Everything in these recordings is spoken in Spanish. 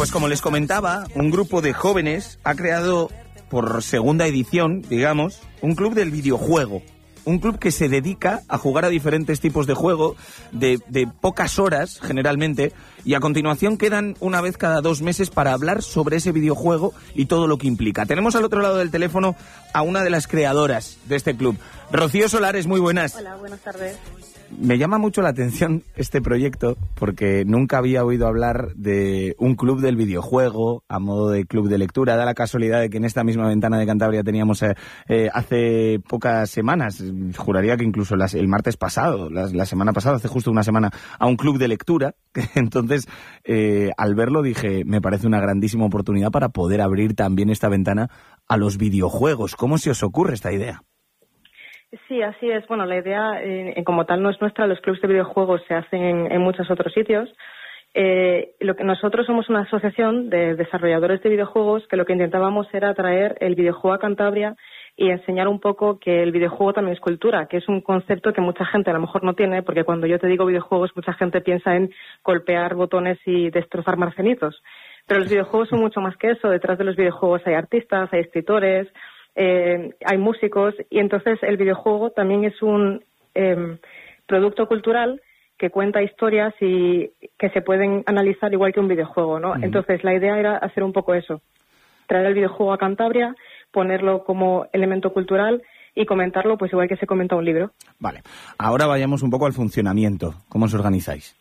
Pues como les comentaba, un grupo de jóvenes ha creado, por segunda edición, digamos, un club del videojuego. Un club que se dedica a jugar a diferentes tipos de juego, de pocas horas, generalmente, y a continuación quedan una vez cada 2 meses para hablar sobre ese videojuego y todo lo que implica. Tenemos al otro lado del teléfono a una de las creadoras de este club. Rocío Solares, muy buenas. Hola, buenas tardes. Me llama mucho la atención este proyecto porque nunca había oído hablar de un club del videojuego a modo de club de lectura. Da la casualidad de que en esta misma ventana de Cantabria teníamos hace pocas semanas, juraría que incluso el martes pasado, la semana pasada, hace justo una semana, a un club de lectura. Entonces, al verlo dije, me parece una grandísima oportunidad para poder abrir también esta ventana a los videojuegos. ¿Cómo se os ocurre esta idea? Sí, así es. Bueno, la idea como tal no es nuestra. Los clubs de videojuegos se hacen en muchos otros sitios. Lo que nosotros somos una asociación de desarrolladores de videojuegos que lo que intentábamos era traer el videojuego a Cantabria y enseñar un poco que el videojuego también es cultura, que es un concepto que mucha gente a lo mejor no tiene, porque cuando yo te digo videojuegos mucha gente piensa en golpear botones y destrozar marcenitos. Pero los videojuegos son mucho más que eso. Detrás de los videojuegos hay artistas, hay escritores, hay músicos, y entonces el videojuego también es un producto cultural que cuenta historias y que se pueden analizar igual que un videojuego, ¿no? Entonces la idea era hacer un poco eso, traer el videojuego a Cantabria, ponerlo como elemento cultural y comentarlo pues igual que se comenta un libro. Vale, ahora vayamos un poco al funcionamiento. ¿Cómo os organizáis?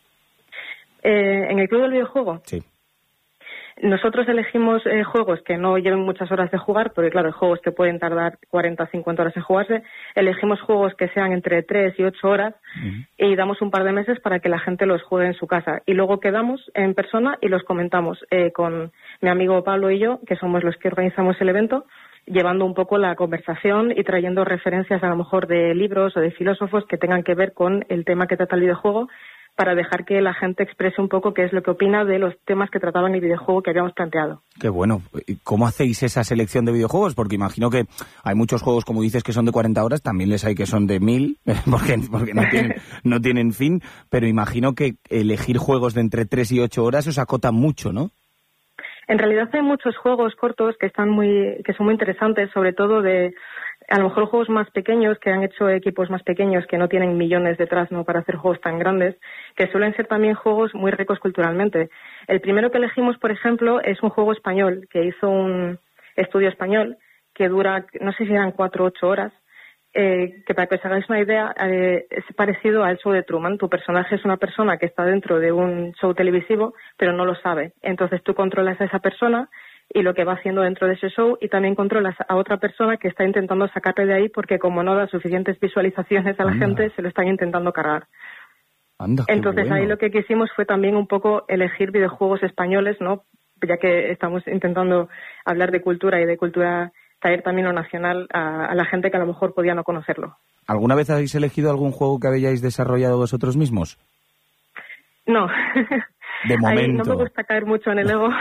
¿En el club del videojuego? Sí. Nosotros elegimos juegos que no lleven muchas horas de jugar, porque claro, hay juegos que pueden tardar 40 o 50 horas en jugarse. Elegimos juegos que sean entre 3 y 8 horas y damos un par de meses para que la gente los juegue en su casa. Y luego quedamos en persona y los comentamos con mi amigo Pablo y yo, que somos los que organizamos el evento, llevando un poco la conversación y trayendo referencias a lo mejor de libros o de filósofos que tengan que ver con el tema que trata el videojuego, para dejar que la gente exprese un poco qué es lo que opina de los temas que trataban el videojuego que habíamos planteado. Qué bueno. ¿Cómo hacéis esa selección de videojuegos? Porque imagino que hay muchos juegos, como dices, que son de 40 horas, también les hay que son de 1000, porque no tienen fin, pero imagino que elegir juegos de entre 3 y 8 horas os acota mucho, ¿no? En realidad hay muchos juegos cortos que son muy interesantes, sobre todo de a lo mejor juegos más pequeños que han hecho equipos más pequeños que no tienen millones detrás, ¿no?, para hacer juegos tan grandes, que suelen ser también juegos muy ricos culturalmente. El primero que elegimos, por ejemplo, es un juego español que hizo un estudio español que dura, no sé si eran 4 o 8 horas, que para que os hagáis una idea, es parecido al show de Truman. Tu personaje es una persona que está dentro de un show televisivo, pero no lo sabe. Entonces tú controlas a esa persona y lo que va haciendo dentro de ese show, y también controlas a otra persona que está intentando sacarle de ahí porque como no da suficientes visualizaciones a la gente, se lo están intentando cargar. Entonces bueno, ahí lo que quisimos fue también un poco elegir videojuegos españoles, ¿no?, ya que estamos intentando hablar de cultura y de cultura, traer también lo nacional a la gente que a lo mejor podía no conocerlo. ¿Alguna vez habéis elegido algún juego que habéis desarrollado vosotros mismos? No. De momento. Ahí no me gusta caer mucho en el ego.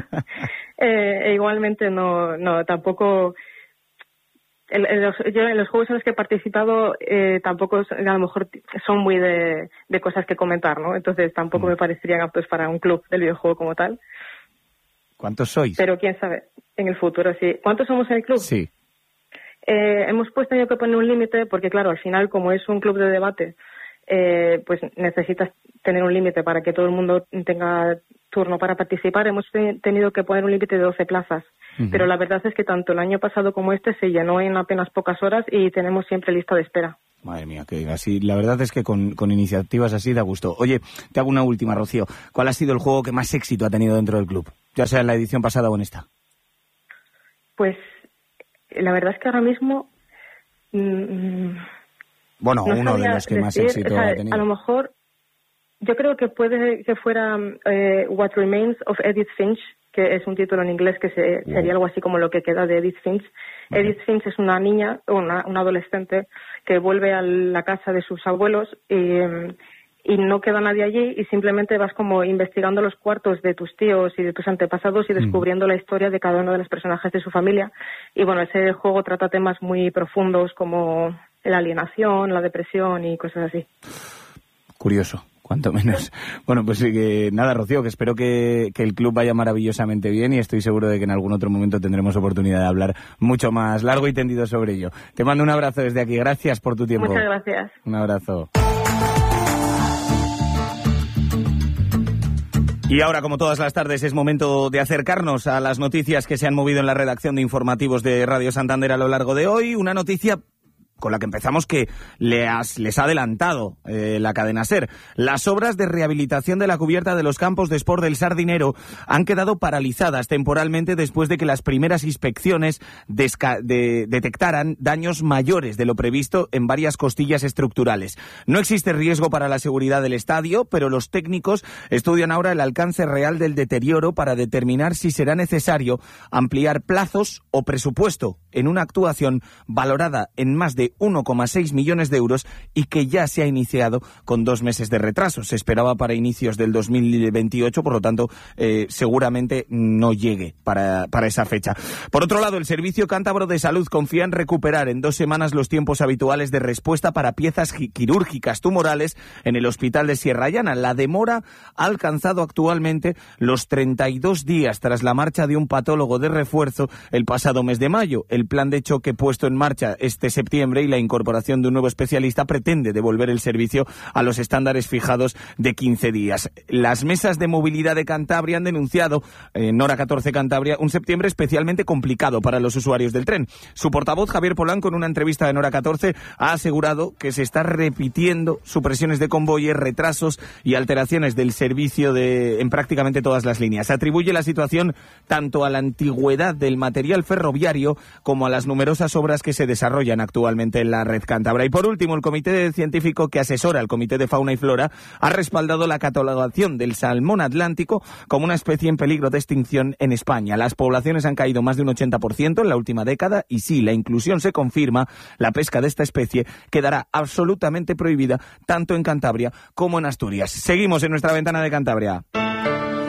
Igualmente no, tampoco. Yo en los juegos en los que he participado tampoco a lo mejor son muy de cosas que comentar, ¿no? Entonces tampoco me parecerían aptos para un club del videojuego como tal. ¿Cuántos sois? Pero quién sabe, en el futuro sí. ¿Cuántos somos en el club? Sí. Hemos tenido que poner un límite porque, claro, al final, como es un club de debate, pues necesitas tener un límite para que todo el mundo tenga turno para participar. Hemos tenido que poner un límite de 12 plazas. Pero la verdad es que tanto el año pasado como este se llenó en apenas pocas horas y tenemos siempre lista de espera. Madre mía, que así, la verdad es que con iniciativas así da gusto. Oye, te hago una última, Rocío. ¿Cuál ha sido el juego que más éxito ha tenido dentro del club? Ya sea en la edición pasada o en esta. Pues la verdad es que ahora mismo... bueno, no uno de los que más éxito ha tenido. A lo mejor, yo creo que puede que fuera What Remains of Edith Finch, que es un título en inglés que sería algo así como Lo que queda de Edith Finch. Edith Finch es una niña, una adolescente, que vuelve a la casa de sus abuelos y no queda nadie allí, y simplemente vas como investigando los cuartos de tus tíos y de tus antepasados y descubriendo la historia de cada uno de los personajes de su familia. Y bueno, ese juego trata temas muy profundos como la alienación, la depresión y cosas así. Curioso. Cuanto menos. Bueno, pues nada, Rocío, que espero que el club vaya maravillosamente bien y estoy seguro de que en algún otro momento tendremos oportunidad de hablar mucho más largo y tendido sobre ello. Te mando un abrazo desde aquí. Gracias por tu tiempo. Muchas gracias. Un abrazo. Y ahora, como todas las tardes, es momento de acercarnos a las noticias que se han movido en la redacción de informativos de Radio Santander a lo largo de hoy. Una noticia con la que empezamos que les ha adelantado la cadena SER. Las obras de rehabilitación de la cubierta de los campos de Sport del Sardinero han quedado paralizadas temporalmente después de que las primeras inspecciones detectaran daños mayores de lo previsto en varias costillas estructurales. No existe riesgo para la seguridad del estadio, pero los técnicos estudian ahora el alcance real del deterioro para determinar si será necesario ampliar plazos o presupuesto en una actuación valorada en más de 1,6 millones de euros y que ya se ha iniciado con 2 meses de retraso. Se esperaba para inicios del 2028, por lo tanto, seguramente no llegue para esa fecha. Por otro lado, el Servicio Cántabro de Salud confía en recuperar en 2 semanas los tiempos habituales de respuesta para piezas quirúrgicas tumorales en el Hospital de Sierra Llana. La demora ha alcanzado actualmente los 32 días tras la marcha de un patólogo de refuerzo el pasado mes de mayo. El plan de choque puesto en marcha este septiembre y la incorporación de un nuevo especialista pretende devolver el servicio a los estándares fijados de 15 días. Las mesas de movilidad de Cantabria han denunciado, en Hora 14 Cantabria, un septiembre especialmente complicado para los usuarios del tren. Su portavoz, Javier Polanco, en una entrevista en Hora 14, ha asegurado que se está repitiendo supresiones de convoyes, retrasos y alteraciones del servicio en prácticamente todas las líneas. Atribuye la situación tanto a la antigüedad del material ferroviario como a las numerosas obras que se desarrollan actualmente en la red cántabra. Y por último, el comité científico que asesora al Comité de Fauna y Flora ha respaldado la catalogación del salmón atlántico como una especie en peligro de extinción en España. Las poblaciones han caído más de un 80% en la última década y si la inclusión se confirma, la pesca de esta especie quedará absolutamente prohibida tanto en Cantabria como en Asturias. Seguimos en nuestra ventana de Cantabria.